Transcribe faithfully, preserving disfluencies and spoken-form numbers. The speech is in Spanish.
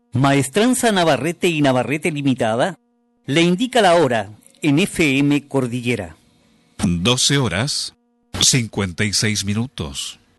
Maestranza Navarrete y Navarrete Limitada le indica la hora en F M Cordillera. doce horas, cincuenta y seis minutos.